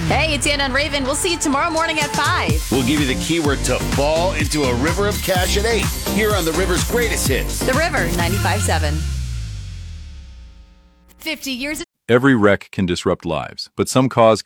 Hey, it's Anna and Raven. We'll see you tomorrow morning at 5. We'll give you the keyword to fall into a river of cash at 8 here on the River's Greatest Hits. The River 95.7. 50 years. Every wreck can disrupt lives, but some cause